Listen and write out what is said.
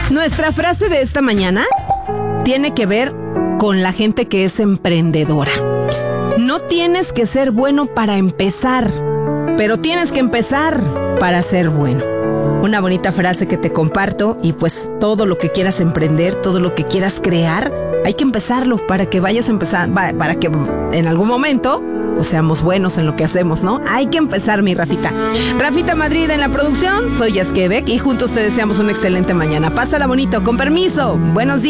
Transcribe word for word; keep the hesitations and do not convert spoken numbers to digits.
Nuestra frase de esta mañana tiene que ver con la gente que es emprendedora. No tienes que ser bueno para empezar, pero tienes que empezar para ser bueno. Una bonita frase que te comparto, y pues todo lo que quieras emprender, todo lo que quieras crear, hay que empezarlo para que vayas a empezar, para que en algún momento pues seamos buenos en lo que hacemos, ¿no? Hay que empezar, mi Rafita. Rafita Madrid en la producción, soy Yasquebec y juntos te deseamos una excelente mañana. Pásala bonito, con permiso. Buenos días.